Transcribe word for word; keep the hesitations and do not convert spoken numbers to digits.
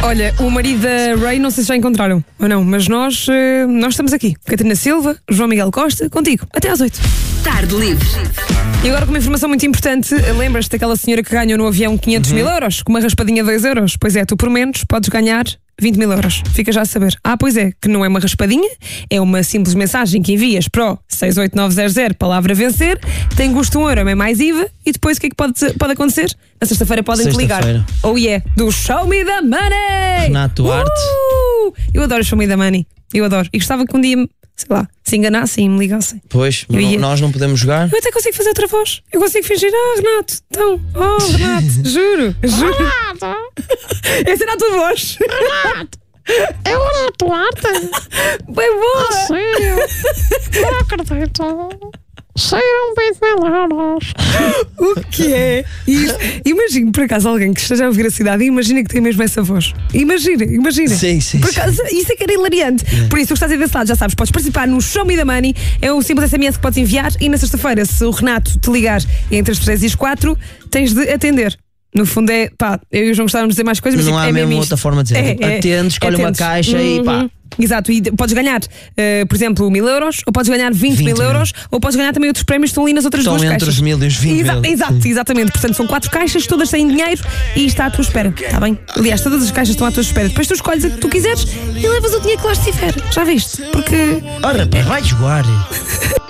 Olha, o marido da Ray, não sei se já encontraram ou não, mas nós, eh, nós estamos aqui. Catarina Silva, João Miguel Costa, contigo. Até às oito. Tarde Livre. E agora com uma informação muito importante, lembras-te daquela senhora que ganhou no avião quinhentos mil euros, com uma raspadinha de dois euros? Pois é, tu por menos podes ganhar vinte mil euros. Fica já a saber. Ah, pois é, que não é uma raspadinha, é uma simples mensagem que envias para o seis oito nove zero zero, palavra vencer, tem custo um euro, é mais I V A, e depois o que é que pode, pode acontecer? Na sexta-feira podem-te ligar. Oh yeah, do Show Me the Money! Renato Duarte. Uh! Eu adoro o Show Me the Money. Eu adoro. E gostava que um dia, sei lá, se enganassem e me ligassem. Pois, Eu ia- nós não podemos jogar. Eu até consigo fazer outra voz. Eu consigo fingir, ah, Renato, então, oh, Renato, juro, juro. Essa era a tua voz. É o Renato Duarte. Bem boa. Sério? Não acredito. Saíram vinte mil euros. O que é isto? Imagina, por acaso, alguém que esteja a ouvir a cidade e imagina que tem mesmo essa voz. Imagina, imagina. Sim, sim, Por sim. acaso, isso é que era hilariante. Por isso, tu estás aí desse lado, já sabes, podes participar no Show Me the Money. É um simples S M S que podes enviar e na sexta-feira, se o Renato te ligar entre as três e as quatro, tens de atender. No fundo é, pá, eu e o João gostávamos de dizer mais coisas, mas Não tipo, há é mesmo mesmo outra isto. forma de dizer. É, é, Atende, escolhe uma atendes. caixa e pá. Uhum. Exato, e de- podes ganhar, eh, por exemplo, mil euros, ou podes ganhar vinte, vinte mil mil. euros, ou podes ganhar também outros prémios que estão ali nas outras Estão duas entre caixas. os mil e os vinte Exa- mil. Exato, exatamente. Portanto, são quatro caixas, todas têm dinheiro e está à tua espera. Está bem? Aliás, todas as caixas estão à tua espera. Depois tu escolhes a que tu quiseres e levas o dinheiro que lá estiver. Já viste? Porque. Ora, vai jogar.